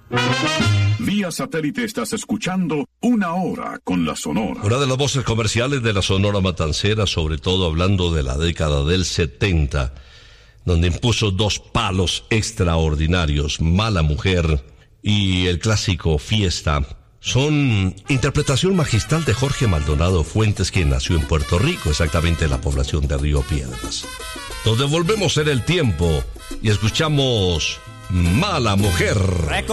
Vía satélite estás escuchando Una Hora con la Sonora. Una de las voces comerciales de la Sonora Matancera, sobre todo hablando de la década del 70, donde impuso dos palos extraordinarios, Mala Mujer y el clásico Fiesta. Son interpretación magistral de Jorge Maldonado Fuentes, quien nació en Puerto Rico, exactamente en la población de Río Piedras. Nos devolvemos en el tiempo y escuchamos Mala Mujer.